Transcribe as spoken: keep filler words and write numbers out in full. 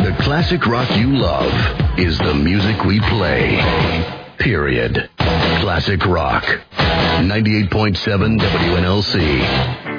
The classic rock you love is the music we play. Period. Classic rock. ninety-eight point seven W N L C.